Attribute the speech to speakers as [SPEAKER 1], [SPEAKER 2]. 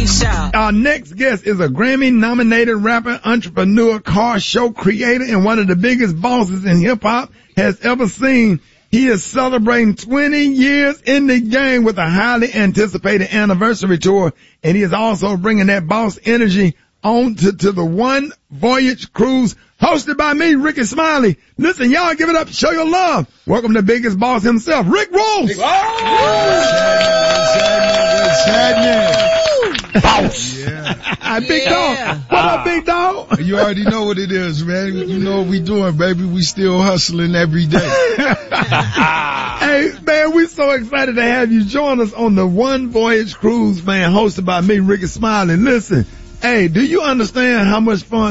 [SPEAKER 1] Our next guest is a Grammy-nominated rapper, entrepreneur, car show creator, and one of the biggest bosses in hip-hop has ever seen. He is celebrating 20 years in the game with a highly anticipated anniversary tour, and he is also bringing that boss energy on to the One Voyage Cruise, hosted by me, Ricky Smiley. Listen, y'all give it up, show your love. Welcome to Biggest Boss himself, Rick Ross. Boss. Yeah. Big dog. What up, big dog?
[SPEAKER 2] You already know what it is, man. You know what we doing, baby. We still hustling every day.
[SPEAKER 1] Hey, man, we so excited to have you join us on the One Voyage Cruise, man, hosted by me, Ricky Smiley. Listen, hey, do you understand how much fun